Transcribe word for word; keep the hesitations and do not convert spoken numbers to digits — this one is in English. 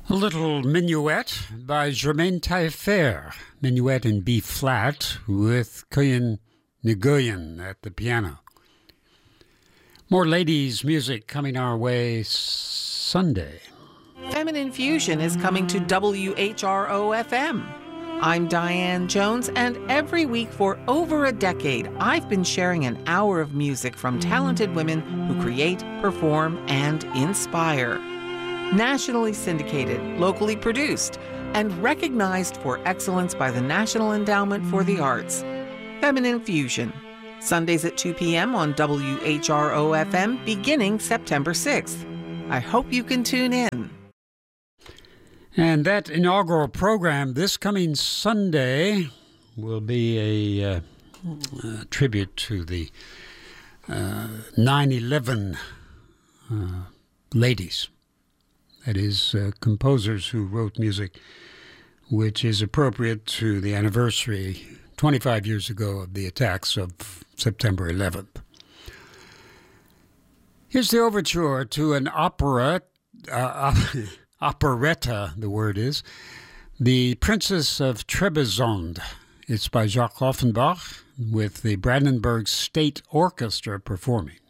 A little minuet by Germaine Taillefer, minuet in B flat with Koyin Nguyen at the piano. More ladies' music coming our way Sunday. Feminine Fusion is coming to W H R O F M. I'm Diane Jones, and every week for over a decade, I've been sharing an hour of music from talented women who create, perform, and inspire. Nationally syndicated, locally produced, and recognized for excellence by the National Endowment for the Arts. Feminine Fusion, Sundays at two p.m. on W H R O F M beginning September sixth. I hope you can tune in. And that inaugural program this coming Sunday will be a, uh, a tribute to the uh, nine eleven uh, ladies. That is, uh, composers who wrote music which is appropriate to the anniversary twenty-five years ago of the attacks of September eleventh. Here's the overture to an opera, uh, operetta, the word is, The Princess of Trebizond. It's by Jacques Offenbach with the Brandenburg State Orchestra performing.